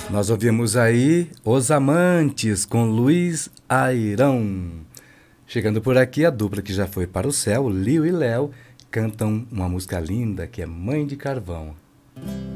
Nós ouvimos aí Os Amantes com Luiz Airão. Chegando por aqui, a dupla que já foi para o céu, Lio e Léo, cantam uma música linda que é Mãe de Carvão.